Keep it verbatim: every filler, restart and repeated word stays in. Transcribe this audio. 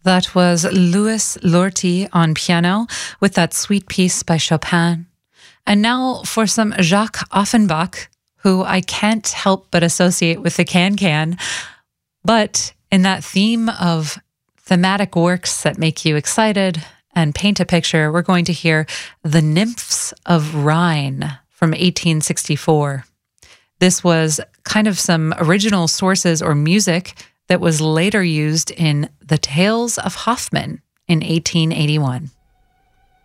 That was Louis Lorty on piano with that sweet piece by Chopin. And now for some Jacques Offenbach, who I can't help but associate with the can-can. But in that theme of thematic works that make you excited and paint a picture, we're going to hear The Nymphs of Rhine from eighteen sixty-four. This was kind of some original sources or music that was later used in The Tales of Hoffmann in eighteen eighty-one.